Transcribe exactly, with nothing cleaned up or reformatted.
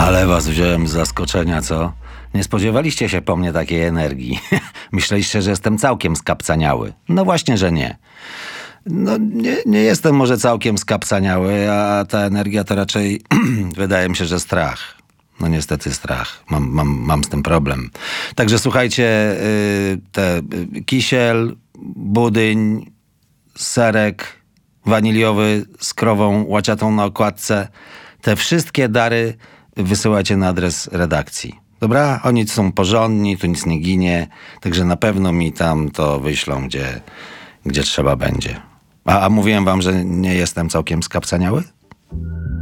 Ale was wziąłem z zaskoczenia, co? Nie spodziewaliście się po mnie takiej energii. Myśleliście, że jestem całkiem skapcaniały. No właśnie, że nie. No nie, nie jestem może całkiem skapcaniały, a ta energia to raczej wydaje mi się, że strach. No niestety strach. Mam, mam, mam z tym problem. Także słuchajcie, yy, te y, kisiel, budyń, serek waniliowy z krową łaciatą na okładce. Te wszystkie dary wysyłajcie na adres redakcji. Dobra? Oni są porządni, tu nic nie ginie, także na pewno mi tam to wyślą, gdzie, gdzie trzeba będzie. A, a mówiłem wam, że nie jestem całkiem skapcaniały?